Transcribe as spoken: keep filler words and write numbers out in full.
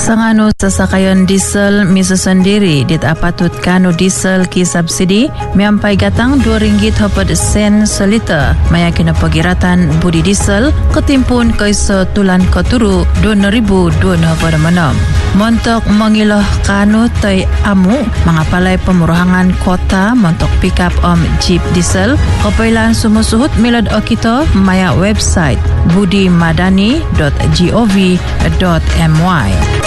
Sanganu sasakayon diesel miso sendiri dit apatut kanu diesel ki subsidi miampai gatang dua ringgit hopod sen seliter maya kena pagiratan budi diesel ketimpun kaisa tulan koturu dua ribu dua hopod menom. Montok mengiloh kanu tay amu mengapalai pemurahangan kota montok pick up om jeep diesel kopailan sumusuhut milad okito maya website budimadani dot gov dot my.